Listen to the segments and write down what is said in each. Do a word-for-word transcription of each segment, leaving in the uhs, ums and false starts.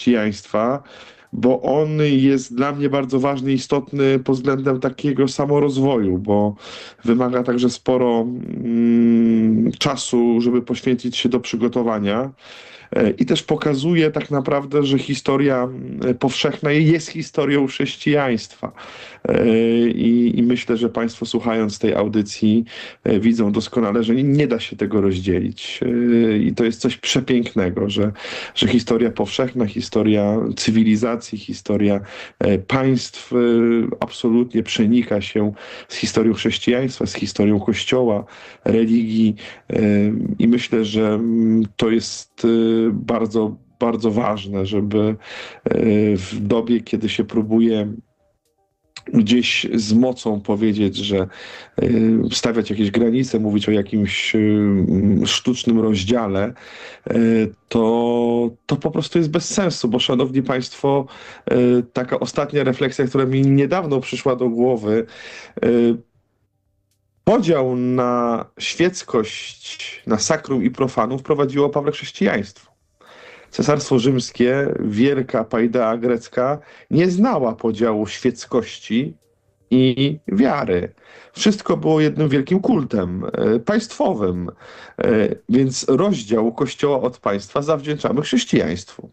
chrześcijaństwa, bo on jest dla mnie bardzo ważny i istotny pod względem takiego samorozwoju, bo wymaga także sporo mm, czasu, żeby poświęcić się do przygotowania. E, I też pokazuje tak naprawdę, że historia e, powszechna jest historią chrześcijaństwa. E, I, I myślę, że Państwo słuchając tej audycji e, widzą doskonale, że nie, nie da się tego rozdzielić. E, I to jest coś przepięknego, że, że historia powszechna, historia cywilizacji, historia e, państw e, absolutnie przenika się z historią chrześcijaństwa, z historią Kościoła, religii. E, I myślę, że mm, to jest e, bardzo, bardzo ważne, żeby e, w dobie, kiedy się próbuje gdzieś z mocą powiedzieć, że y, stawiać jakieś granice, mówić o jakimś y, sztucznym rozdziale, y, to, to po prostu jest bez sensu, bo szanowni państwo, y, taka ostatnia refleksja, która mi niedawno przyszła do głowy, y, podział na świeckość, na sakrum i profanum wprowadziło Pawle chrześcijaństwo. Cesarstwo Rzymskie, wielka Paidea grecka, nie znała podziału świeckości i wiary. Wszystko było jednym wielkim kultem e, państwowym, e, więc rozdział Kościoła od państwa zawdzięczamy chrześcijaństwu.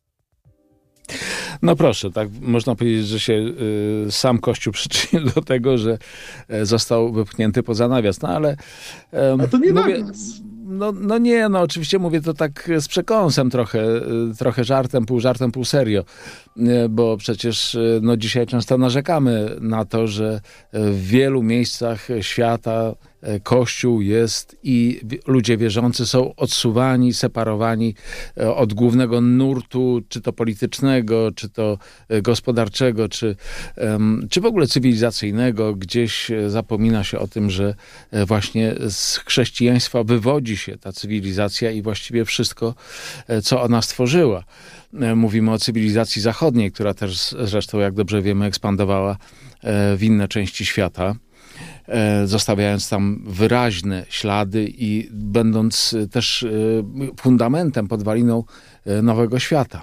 No proszę, tak można powiedzieć, że się y, sam Kościół przyczynił do tego, że e, został wypchnięty poza nawias. No ale... Um, A to nie mówię, nawias. No, no nie, no oczywiście mówię to tak z przekąsem trochę, y, trochę żartem, pół żartem, pół serio, y, bo przecież y, no dzisiaj często narzekamy na to, że w wielu miejscach świata Kościół jest i ludzie wierzący są odsuwani, separowani od głównego nurtu, czy to politycznego, czy to gospodarczego, czy, czy w ogóle cywilizacyjnego. Gdzieś zapomina się o tym, że właśnie z chrześcijaństwa wywodzi się ta cywilizacja i właściwie wszystko, co ona stworzyła. Mówimy o cywilizacji zachodniej, która też zresztą, jak dobrze wiemy, ekspandowała w inne części świata, zostawiając tam wyraźne ślady i będąc też fundamentem, podwaliną nowego świata.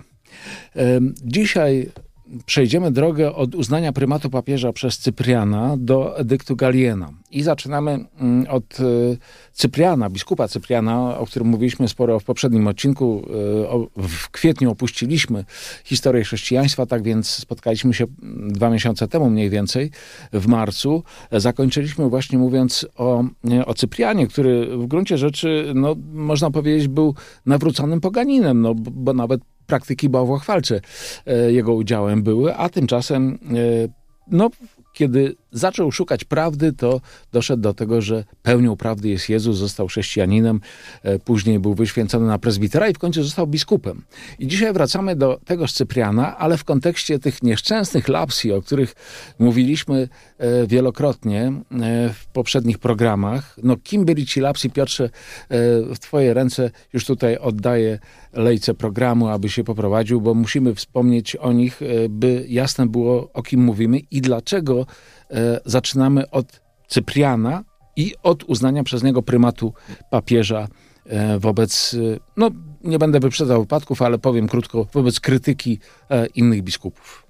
Dzisiaj przejdziemy drogę od uznania prymatu papieża przez Cypriana do edyktu Galiena. I zaczynamy od Cypriana, biskupa Cypriana, o którym mówiliśmy sporo w poprzednim odcinku. W kwietniu opuściliśmy historię chrześcijaństwa, tak więc spotkaliśmy się dwa miesiące temu mniej więcej, w marcu. Zakończyliśmy właśnie mówiąc o, o Cyprianie, który w gruncie rzeczy, no, można powiedzieć, był nawróconym poganinem, no, bo nawet praktyki bałwochwalcze jego udziałem były, a tymczasem no, kiedy zaczął szukać prawdy, to doszedł do tego, że pełnią prawdy jest Jezus, został chrześcijaninem, później był wyświęcony na prezbitera i w końcu został biskupem. I dzisiaj wracamy do tegoż Cypriana, ale w kontekście tych nieszczęsnych lapsji, o których mówiliśmy wielokrotnie w poprzednich programach. No kim byli ci lapsi? Piotrze, w twoje ręce już tutaj oddaję lejce programu, aby się poprowadził, bo musimy wspomnieć o nich, by jasne było, o kim mówimy i dlaczego zaczynamy od Cypriana i od uznania przez niego prymatu papieża wobec, no nie będę wyprzedzał wypadków, ale powiem krótko, wobec krytyki innych biskupów.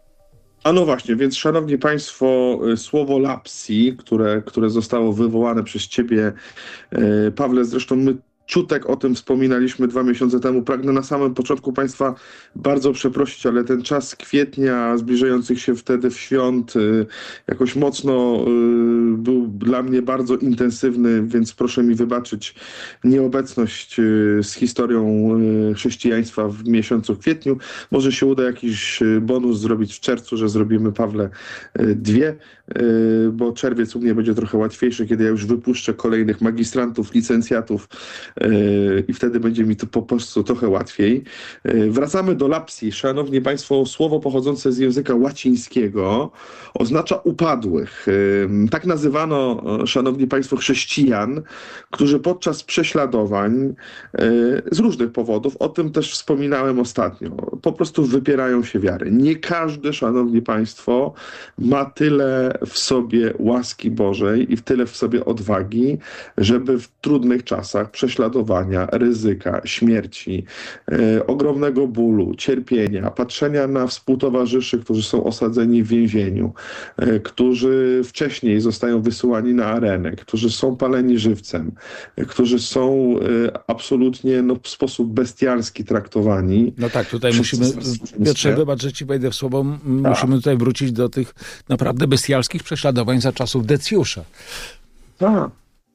A no właśnie, więc szanowni państwo, słowo lapsi, które, które zostało wywołane przez ciebie, Pawle, zresztą my ciutek o tym wspominaliśmy dwa miesiące temu. Pragnę na samym początku państwa bardzo przeprosić, ale ten czas kwietnia, zbliżających się wtedy w świąt, y, jakoś mocno y, był dla mnie bardzo intensywny, więc proszę mi wybaczyć nieobecność y, z historią y, chrześcijaństwa w miesiącu kwietniu. Może się uda jakiś bonus zrobić w czerwcu, że zrobimy, Pawle, y, dwie, y, bo czerwiec u mnie będzie trochę łatwiejszy, kiedy ja już wypuszczę kolejnych magistrantów, licencjatów, i wtedy będzie mi to po prostu trochę łatwiej. Wracamy do lapsi. Szanowni państwo, słowo pochodzące z języka łacińskiego oznacza upadłych. Tak nazywano, szanowni państwo, chrześcijan, którzy podczas prześladowań z różnych powodów, o tym też wspominałem ostatnio, po prostu wypierają się wiary. Nie każdy, szanowni państwo, ma tyle w sobie łaski Bożej i w tyle w sobie odwagi, żeby w trudnych czasach prześladować prześladowania, ryzyka, śmierci, e, ogromnego bólu, cierpienia, patrzenia na współtowarzyszy, którzy są osadzeni w więzieniu, e, którzy wcześniej zostają wysyłani na arenę, którzy są paleni żywcem, e, którzy są e, absolutnie no, w sposób bestialski traktowani. No tak, tutaj Wszyscy musimy, są- Piotrze, wybacz, że ci wejdę w słowo, m, musimy tutaj wrócić do tych naprawdę bestialskich prześladowań za czasów Decjusza. Tak.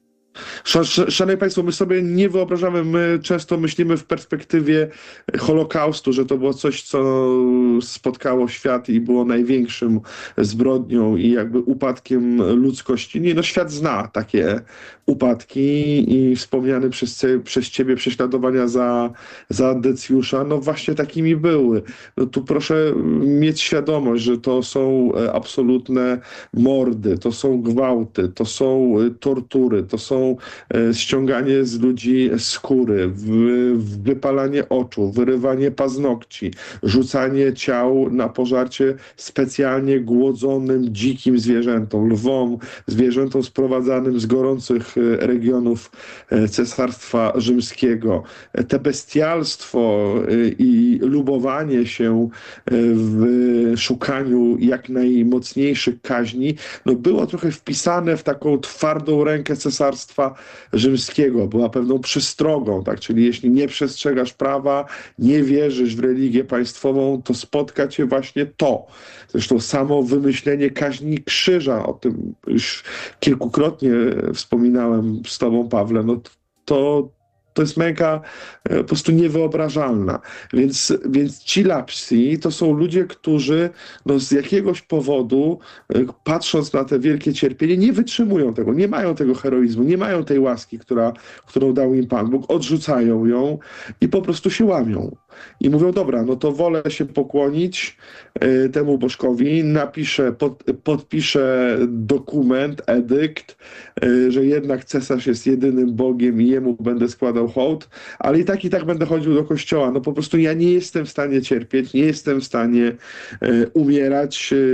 Sz- sz- Szanowni Państwo, my sobie nie wyobrażamy, my często myślimy w perspektywie Holokaustu, że to było coś, co spotkało świat i było największym zbrodnią i jakby upadkiem ludzkości. Nie, no świat zna takie upadki i wspomniane przez, cie- przez Ciebie prześladowania za, za Decjusza, no właśnie takimi były. No tu proszę mieć świadomość, że to są e, absolutne mordy, to są gwałty, to są e, tortury, to są e, ściąganie z ludzi skóry, wy, wypalanie oczu, wyrywanie paznokci, rzucanie ciał na pożarcie specjalnie głodzonym, dzikim zwierzętom, lwom, zwierzętom sprowadzanym z gorących e, regionów e, Cesarstwa Rzymskiego. E, Te bestialstwo e, i lubowanie się e, w szukaniu jak najmocniejszych kaźni, no było trochę wpisane w taką twardą rękę Cesarstwa Rzymskiego. Była pewną przestrogą, tak? Czyli jeśli nie przestrzegasz prawa, nie wierzysz w religię państwową, to spotka cię właśnie to. Zresztą samo wymyślenie kaźni krzyża, o tym już kilkukrotnie wspominałem z tobą, Pawle, no to, to jest męka e, po prostu niewyobrażalna. Więc, więc ci lapsi to są ludzie, którzy no, z jakiegoś powodu, e, patrząc na te wielkie cierpienie, nie wytrzymują tego, nie mają tego heroizmu, nie mają tej łaski, która, którą dał im Pan Bóg, odrzucają ją i po prostu się łamią. I mówią, dobra, no to wolę się pokłonić e, temu bożkowi, napiszę, pod, podpiszę dokument, edykt, e, że jednak cesarz jest jedynym Bogiem i jemu będę składał hołd, ale i tak i tak będę chodził do kościoła. No po prostu ja nie jestem w stanie cierpieć, nie jestem w stanie e, umierać e,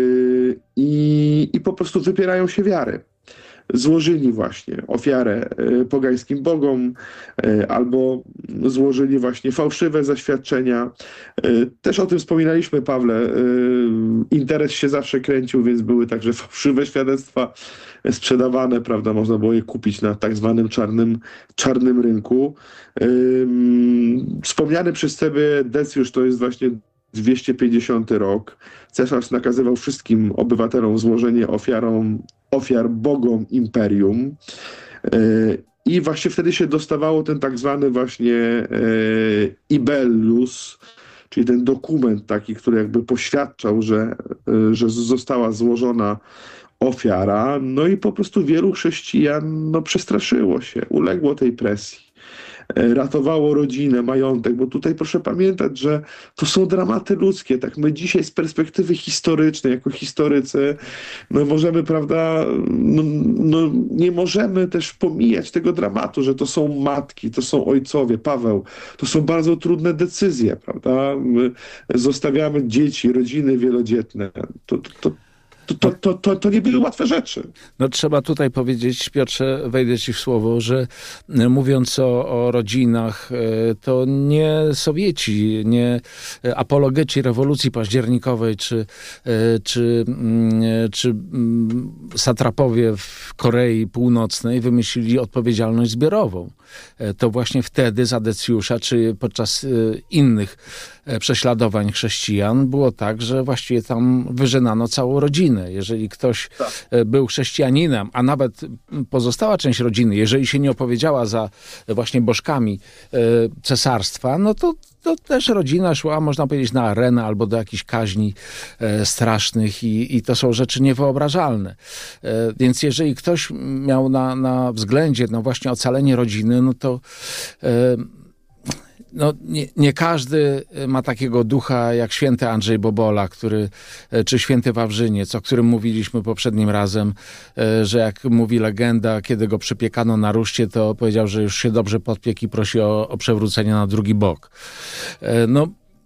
i, i po prostu wypierają się wiary. Złożyli właśnie ofiarę e, pogańskim bogom, e, albo złożyli właśnie fałszywe zaświadczenia. E, Też o tym wspominaliśmy, Pawle. E, Interes się zawsze kręcił, więc były także fałszywe świadectwa sprzedawane, prawda? Można było je kupić na tak zwanym czarnym, czarnym rynku. E, Wspomniany przez Ciebie Decjusz to jest właśnie dwieście pięćdziesiąty rok. Cesarz nakazywał wszystkim obywatelom złożenie ofiarą, ofiar bogom imperium. E, I właśnie wtedy się dostawało ten tak zwany właśnie e, ibellus, czyli ten dokument taki, który jakby poświadczał, że, e, że została złożona ofiara. No i po prostu wielu chrześcijan no, przestraszyło się, uległo tej presji. Ratowało rodzinę, majątek, bo tutaj proszę pamiętać, że to są dramaty ludzkie, tak my dzisiaj z perspektywy historycznej, jako historycy, no możemy, prawda, no, no nie możemy też pomijać tego dramatu, że to są matki, to są ojcowie, Paweł, to są bardzo trudne decyzje, prawda, my zostawiamy dzieci, rodziny wielodzietne, to, to, to To, to, to, to, to nie były łatwe rzeczy. No trzeba tutaj powiedzieć, Piotrze, wejdę ci w słowo, że e, mówiąc o, o rodzinach, e, to nie Sowieci, nie e, apologeci rewolucji październikowej, czy, e, czy, mm, e, czy mm, satrapowie w Korei Północnej wymyślili odpowiedzialność zbiorową. E, to właśnie wtedy za Decjusza, czy podczas e, innych e, prześladowań chrześcijan było tak, że właściwie tam wyżynano całą rodzinę. Jeżeli ktoś Tak. był chrześcijaninem, a nawet pozostała część rodziny, jeżeli się nie opowiedziała za właśnie bożkami e, cesarstwa, no to, to też rodzina szła, można powiedzieć, na arenę albo do jakichś kaźni e, strasznych i, i to są rzeczy niewyobrażalne. E, więc jeżeli ktoś miał na, na względzie no właśnie ocalenie rodziny, no to e, no, nie, nie każdy ma takiego ducha jak święty Andrzej Bobola, który, czy święty Wawrzyniec, o którym mówiliśmy poprzednim razem, że jak mówi legenda, kiedy go przypiekano na ruszcie, to powiedział, że już się dobrze podpiekł i prosi o, o przewrócenie na drugi bok. No,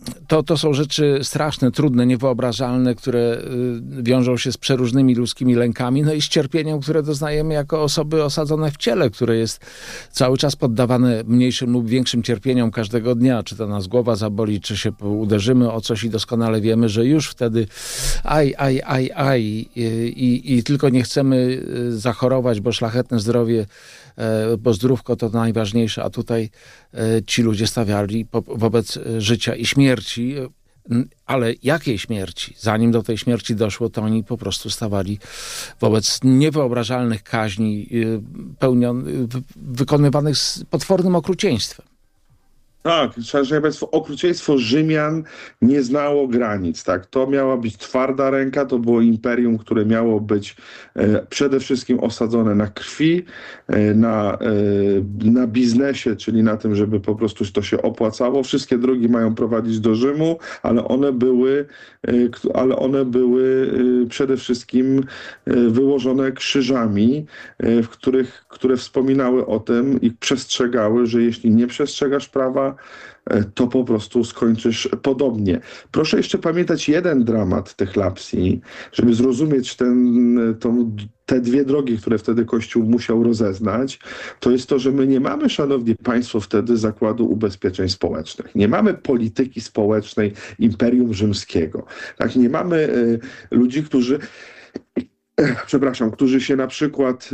to, to są rzeczy straszne, trudne, niewyobrażalne, które y, wiążą się z przeróżnymi ludzkimi lękami, no i z cierpieniem, które doznajemy jako osoby osadzone w ciele, które jest cały czas poddawane mniejszym lub większym cierpieniom każdego dnia. Czy to nas głowa zaboli, czy się uderzymy o coś i doskonale wiemy, że już wtedy aj, aj, aj, aj i, i, i tylko nie chcemy zachorować, bo szlachetne zdrowie, bo zdrówko to najważniejsze, a tutaj ci ludzie stawiali po, wobec życia i śmierci, ale jakiej śmierci? Zanim do tej śmierci doszło, to oni po prostu stawali wobec niewyobrażalnych kaźni pełnion, wykonywanych z potwornym okrucieństwem. Tak, szanowni państwo, okrucieństwo Rzymian nie znało granic, tak? To miała być twarda ręka, to było imperium, które miało być e, przede wszystkim osadzone na krwi, e, na, e, na biznesie, czyli na tym, żeby po prostu to się opłacało. Wszystkie drogi mają prowadzić do Rzymu, ale one były, e, ale one były e, przede wszystkim e, wyłożone krzyżami, e, w których, które wspominały o tym i przestrzegały, że jeśli nie przestrzegasz prawa, to po prostu skończysz podobnie. Proszę jeszcze pamiętać jeden dramat tych lapsji, żeby zrozumieć ten, tą, te dwie drogi, które wtedy Kościół musiał rozeznać. To jest to, że my nie mamy, szanowni państwo, wtedy Zakładu Ubezpieczeń Społecznych. Nie mamy polityki społecznej Imperium Rzymskiego. Tak? Nie mamy y, ludzi, którzy przepraszam, którzy się na przykład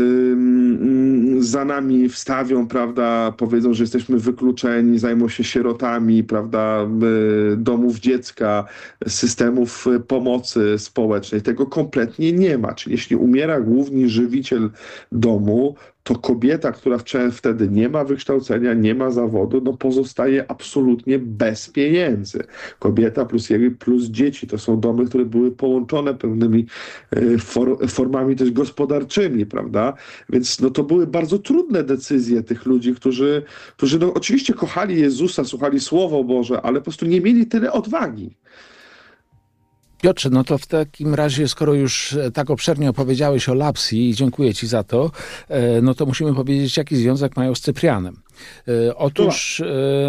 y, za nami wstawią, prawda, powiedzą, że jesteśmy wykluczeni, zajmą się sierotami, prawda, y, domów dziecka, systemów pomocy społecznej. Tego kompletnie nie ma. Czyli jeśli umiera główny żywiciel domu, to kobieta, która wtedy nie ma wykształcenia, nie ma zawodu, no pozostaje absolutnie bez pieniędzy. Kobieta plus, plus dzieci to są domy, które były połączone pewnymi for, formami też gospodarczymi, prawda? Więc no to były bardzo trudne decyzje tych ludzi, którzy, którzy no oczywiście kochali Jezusa, słuchali Słowo Boże, ale po prostu nie mieli tyle odwagi. Piotrze, no to w takim razie, skoro już tak obszernie opowiedziałeś o lapsji i dziękuję ci za to, no to musimy powiedzieć, jaki związek mają z Cyprianem. Otóż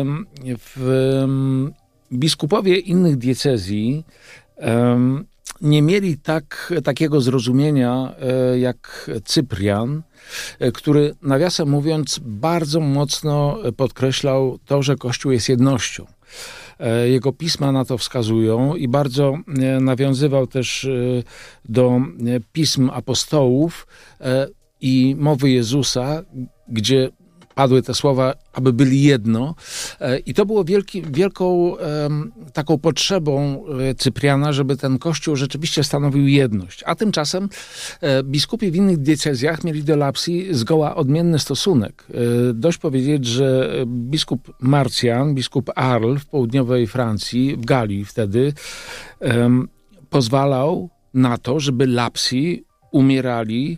w biskupowie innych diecezji nie mieli tak, takiego zrozumienia jak Cyprian, który, nawiasem mówiąc, bardzo mocno podkreślał to, że Kościół jest jednością. Jego pisma na to wskazują i bardzo nawiązywał też do pism apostołów i mowy Jezusa, gdzie padły te słowa, aby byli jedno. I to było wielki, wielką taką potrzebą Cypriana, żeby ten Kościół rzeczywiście stanowił jedność. A tymczasem biskupi w innych diecezjach mieli do lapsji zgoła odmienny stosunek. Dość powiedzieć, że biskup Marcjan, biskup Arles w południowej Francji, w Galii wtedy, pozwalał na to, żeby lapsi umierali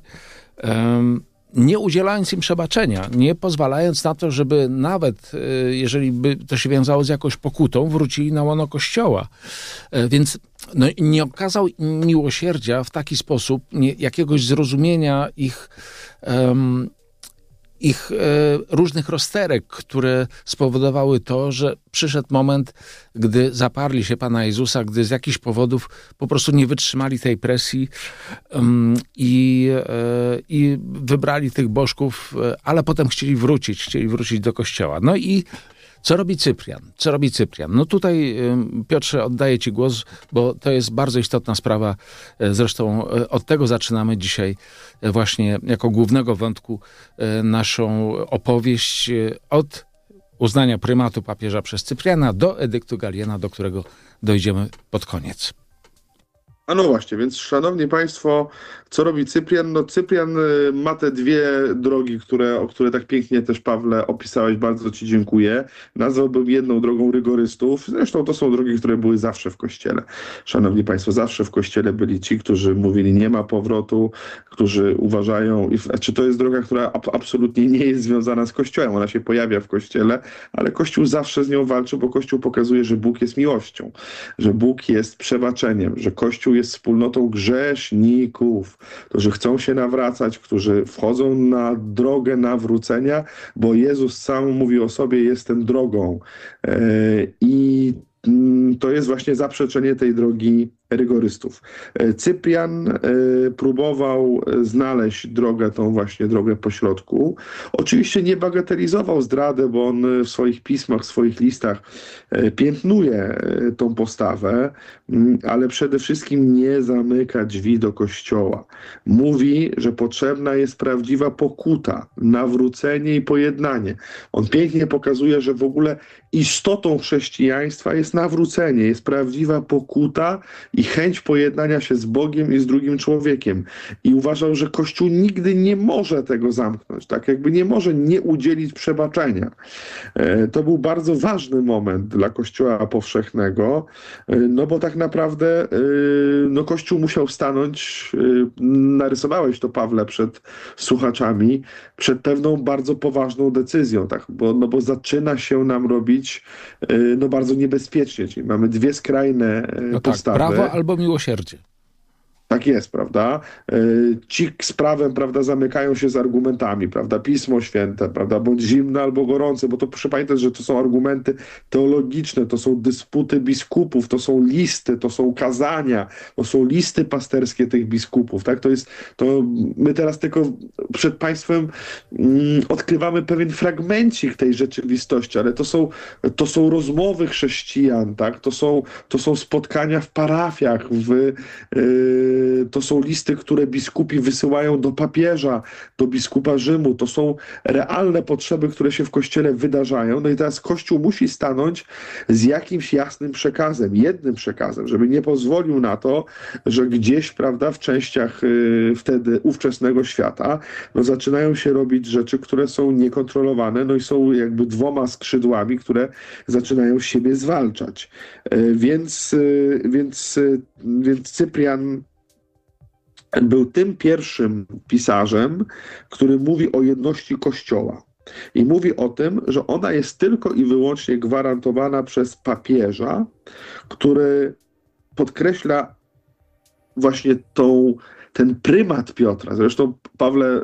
nie udzielając im przebaczenia, nie pozwalając na to, żeby nawet, jeżeli by to się wiązało z jakąś pokutą, wrócili na łono Kościoła. Więc no, nie okazał im miłosierdzia w taki sposób, nie, jakiegoś zrozumienia ich, um, ich e, różnych rozterek, które spowodowały to, że przyszedł moment, gdy zaparli się Pana Jezusa, gdy z jakichś powodów po prostu nie wytrzymali tej presji um, i, e, i wybrali tych bożków, ale potem chcieli wrócić, chcieli wrócić do Kościoła. No i co robi Cyprian? Co robi Cyprian? No tutaj, Piotrze, oddaję ci głos, bo to jest bardzo istotna sprawa. Zresztą od tego zaczynamy dzisiaj właśnie jako głównego wątku naszą opowieść od uznania prymatu papieża przez Cypriana do edyktu Galiena, do którego dojdziemy pod koniec. A no właśnie, więc szanowni państwo, co robi Cyprian? No Cyprian ma te dwie drogi, które, o które tak pięknie też, Pawle, opisałeś, bardzo ci dziękuję. Nazwałbym jedną drogą rygorystów, zresztą to są drogi, które były zawsze w Kościele. Szanowni państwo, zawsze w Kościele byli ci, którzy mówili nie ma powrotu, którzy uważają, czy to jest droga, która ab- absolutnie nie jest związana z Kościołem, ona się pojawia w Kościele, ale Kościół zawsze z nią walczy, bo Kościół pokazuje, że Bóg jest miłością, że Bóg jest przebaczeniem, że Kościół jest wspólnotą grzeszników, którzy chcą się nawracać, którzy wchodzą na drogę nawrócenia, bo Jezus sam mówi o sobie, jestem drogą. I to jest właśnie zaprzeczenie tej drogi rygorystów. Cyprian próbował znaleźć drogę, tą właśnie drogę pośrodku. Oczywiście nie bagatelizował zdradę, bo on w swoich pismach, w swoich listach piętnuje tą postawę, ale przede wszystkim nie zamyka drzwi do Kościoła. Mówi, że potrzebna jest prawdziwa pokuta, nawrócenie i pojednanie. On pięknie pokazuje, że w ogóle istotą chrześcijaństwa jest nawrócenie, jest prawdziwa pokuta i chęć pojednania się z Bogiem i z drugim człowiekiem. I uważał, że Kościół nigdy nie może tego zamknąć, tak jakby nie może nie udzielić przebaczenia. To był bardzo ważny moment dla Kościoła powszechnego, no bo tak naprawdę no Kościół musiał stanąć, narysowałeś to, Pawle, przed słuchaczami, przed pewną bardzo poważną decyzją, tak? bo, no bo zaczyna się nam robić no bardzo niebezpiecznie, czyli mamy dwie skrajne no postawy. Tak, prawo albo miłosierdzie. Tak jest, prawda? Ci z prawem, prawda, zamykają się z argumentami, prawda? Pismo Święte, prawda? Bądź zimne albo gorące, bo to proszę pamiętać, że to są argumenty teologiczne, to są dysputy biskupów, to są listy, to są kazania, to są listy pasterskie tych biskupów, tak? To jest, to my teraz tylko przed Państwem mm, odkrywamy pewien fragmencik tej rzeczywistości, ale to są, to są rozmowy chrześcijan, tak? To są, to są spotkania w parafiach, w yy, to są listy, które biskupi wysyłają do papieża, do biskupa Rzymu. To są realne potrzeby, które się w Kościele wydarzają. No i teraz Kościół musi stanąć z jakimś jasnym przekazem, jednym przekazem, żeby nie pozwolił na to, że gdzieś, prawda, w częściach y, wtedy ówczesnego świata no, zaczynają się robić rzeczy, które są niekontrolowane, no i są jakby dwoma skrzydłami, które zaczynają siebie zwalczać. Y, więc, y, więc, y, więc Cyprian był tym pierwszym pisarzem, który mówi o jedności Kościoła. I mówi o tym, że ona jest tylko i wyłącznie gwarantowana przez papieża, który podkreśla właśnie tą, ten prymat Piotra. Zresztą, Pawle,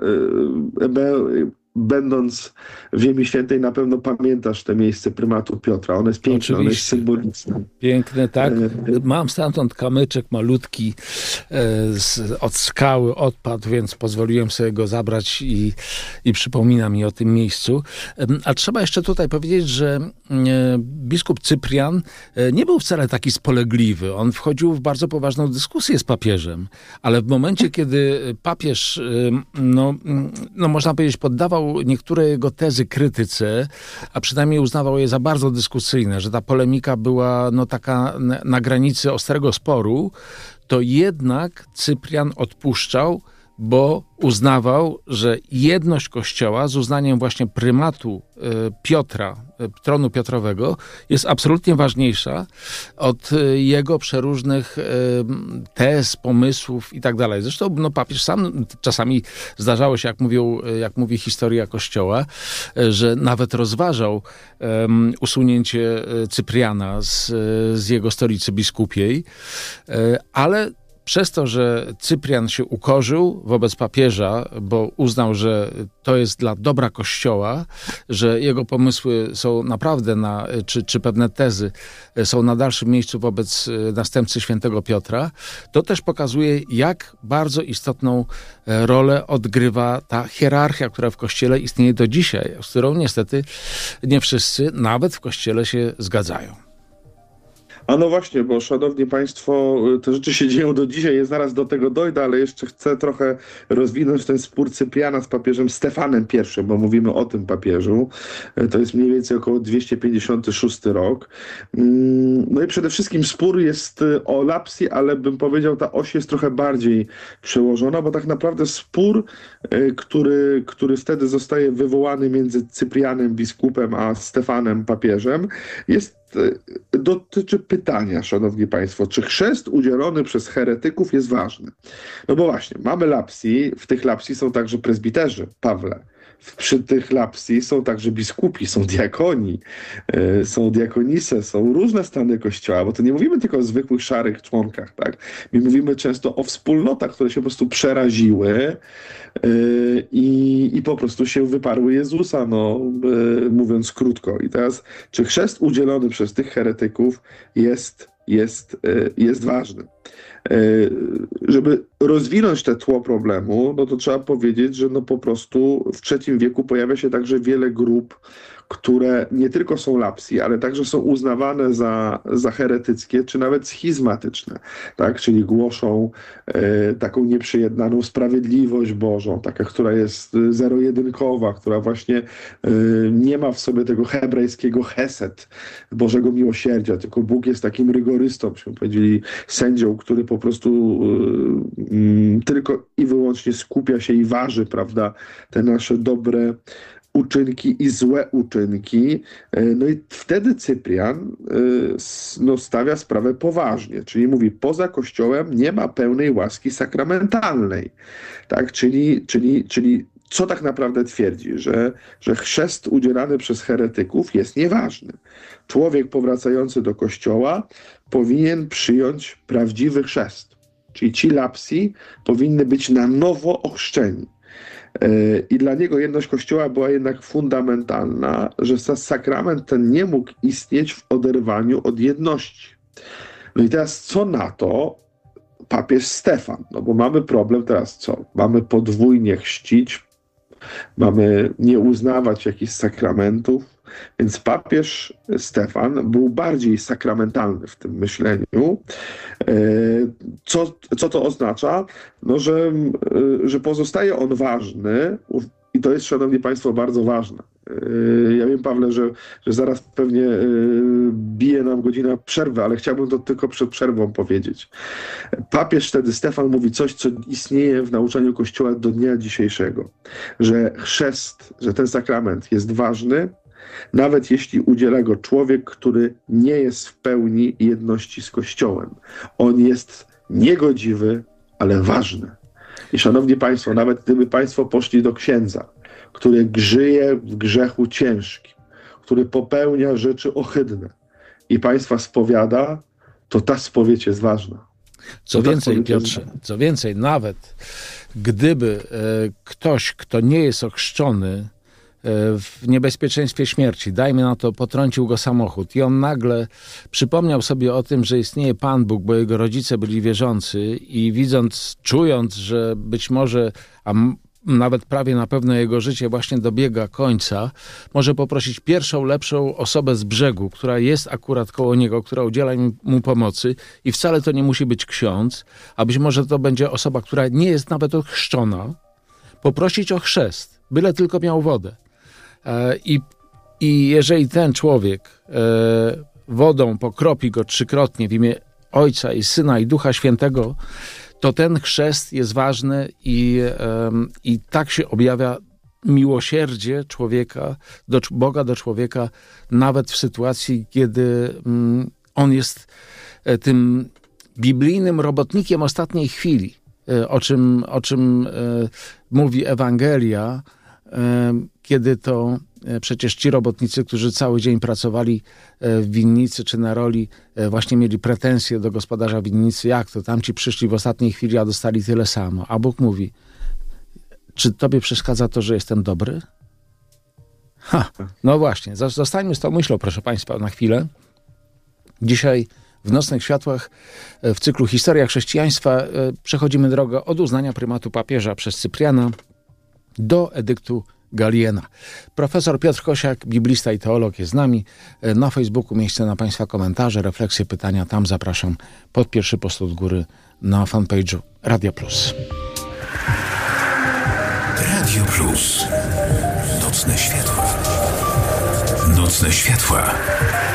będąc w Ziemi Świętej, na pewno pamiętasz te miejsce prymatu Piotra. Ono jest piękne, Oczywiście. ono jest symboliczne. Piękne, tak. Mam stamtąd kamyczek malutki z, od skały odpadł, więc pozwoliłem sobie go zabrać i, i przypomina mi o tym miejscu. A trzeba jeszcze tutaj powiedzieć, że biskup Cyprian nie był wcale taki spolegliwy. On wchodził w bardzo poważną dyskusję z papieżem, ale w momencie, kiedy papież, no, no można powiedzieć, poddawał niektóre jego tezy krytyce, a przynajmniej uznawał je za bardzo dyskusyjne, że ta polemika była no taka na, na granicy ostrego sporu, to jednak Cyprian odpuszczał, bo uznawał, że jedność Kościoła z uznaniem właśnie prymatu y, Piotra, y, tronu Piotrowego jest absolutnie ważniejsza od y, jego przeróżnych y, tez, pomysłów i tak dalej. Zresztą no, papież sam czasami zdarzało się, jak, mówią, jak mówi historia Kościoła, y, że nawet rozważał y, usunięcie Cypriana z, z jego stolicy biskupiej, y, ale przez to, że Cyprian się ukorzył wobec papieża, bo uznał, że to jest dla dobra Kościoła, że jego pomysły są naprawdę, na, czy, czy pewne tezy są na dalszym miejscu wobec następcy świętego Piotra, to też pokazuje, jak bardzo istotną rolę odgrywa ta hierarchia, która w Kościele istnieje do dzisiaj, z którą niestety nie wszyscy, nawet w Kościele, się zgadzają. A no właśnie, bo szanowni państwo, te rzeczy się dzieją do dzisiaj, ja zaraz do tego dojdę, ale jeszcze chcę trochę rozwinąć ten spór Cypriana z papieżem Stefanem I, bo mówimy o tym papieżu. To jest mniej więcej około dwieście pięćdziesiąty szósty rok. No i przede wszystkim spór jest o lapsy, ale bym powiedział, ta oś jest trochę bardziej przełożona, bo tak naprawdę spór, który, który wtedy zostaje wywołany między Cyprianem biskupem a Stefanem papieżem, jest dotyczy pytania, szanowni państwo, czy chrzest udzielony przez heretyków jest ważny? No bo właśnie, mamy lapsy, w tych lapsy są także prezbiterzy, Pawle. przy tych lapsji są także biskupi, są diakoni, y, są diakonise, są różne stany Kościoła, bo to nie mówimy tylko o zwykłych, szarych członkach, tak? My mówimy często o wspólnotach, które się po prostu przeraziły y, i, i po prostu się wyparły Jezusa, no, y, mówiąc krótko. I teraz, czy chrzest udzielony przez tych heretyków jest, jest, y, jest ważny? Żeby rozwinąć te tło problemu, no to trzeba powiedzieć, że no po prostu w trzecim wieku pojawia się także wiele grup, które nie tylko są lapsji, ale także są uznawane za, za heretyckie, czy nawet schizmatyczne, tak? Czyli głoszą e, taką nieprzyjednaną sprawiedliwość Bożą, taka, która jest zero-jedynkowa, która właśnie e, nie ma w sobie tego hebrajskiego chesed, Bożego miłosierdzia, tylko Bóg jest takim rygorystą, byśmy powiedzieli, sędzią, który po prostu e, m, tylko i wyłącznie skupia się i waży, prawda, te nasze dobre uczynki i złe uczynki. No i wtedy Cyprian no, stawia sprawę poważnie, czyli mówi, poza Kościołem nie ma pełnej łaski sakramentalnej. Tak? Czyli, czyli, czyli co tak naprawdę twierdzi? Że, że chrzest udzielany przez heretyków jest nieważny. Człowiek powracający do Kościoła powinien przyjąć prawdziwy chrzest. Czyli ci lapsi powinny być na nowo ochrzczeni. I dla niego jedność Kościoła była jednak fundamentalna, że sakrament ten nie mógł istnieć w oderwaniu od jedności. No i teraz co na to papież Stefan? No bo mamy problem teraz co? Mamy podwójnie chrzcić, mamy nie uznawać jakichś sakramentów, więc papież Stefan był bardziej sakramentalny w tym myśleniu. Co, co to oznacza? No, że, że pozostaje on ważny i to jest, szanowni państwo, bardzo ważne. Ja wiem, Pawle, że, że zaraz pewnie bije nam godzina przerwy, ale chciałbym to tylko przed przerwą powiedzieć. Papież wtedy Stefan mówi coś, co istnieje w nauczaniu Kościoła do dnia dzisiejszego, że chrzest, że ten sakrament jest ważny, nawet jeśli udziela go człowiek, który nie jest w pełni jedności z Kościołem. On jest niegodziwy, ale ważny. I szanowni państwo, nawet gdyby państwo poszli do księdza, który żyje w grzechu ciężkim, który popełnia rzeczy ohydne i państwa spowiada, to ta spowiedź jest ważna. Co więcej, Piotrze, co więcej, nawet gdyby e, ktoś, kto nie jest ochrzczony, w niebezpieczeństwie śmierci, dajmy na to, potrącił go samochód i on nagle przypomniał sobie o tym, że istnieje Pan Bóg, bo jego rodzice byli wierzący i widząc, czując, że być może, a nawet prawie na pewno jego życie właśnie dobiega końca, może poprosić pierwszą, lepszą osobę z brzegu, która jest akurat koło niego, która udziela mu pomocy i wcale to nie musi być ksiądz, a być może to będzie osoba, która nie jest nawet ochrzczona, poprosić o chrzest, byle tylko miał wodę. I, I jeżeli ten człowiek e, wodą pokropi go trzykrotnie w imię Ojca i Syna i Ducha Świętego, to ten chrzest jest ważny i, e, i tak się objawia miłosierdzie człowieka, do, Boga do człowieka, nawet w sytuacji, kiedy mm, on jest e, tym biblijnym robotnikiem ostatniej chwili, e, o czym, o czym e, mówi Ewangelia, kiedy to przecież ci robotnicy, którzy cały dzień pracowali w winnicy czy na roli, właśnie mieli pretensje do gospodarza winnicy, jak to tamci przyszli w ostatniej chwili, a dostali tyle samo. A Bóg mówi, czy tobie przeszkadza to, że jestem dobry? Ha, no właśnie, zostańmy z tą myślą, proszę państwa, na chwilę. Dzisiaj w Nocnych Światłach w cyklu Historia Chrześcijaństwa przechodzimy drogę od uznania prymatu papieża przez Cypriana do edyktu Galiena. Profesor Piotr Kosiak, biblista i teolog, jest z nami. Na Facebooku miejsce na państwa komentarze, refleksje, pytania. Tam zapraszam pod pierwszy post od góry na fanpage'u Radio Plus. Radio Plus. Nocne Światła. Nocne Światła.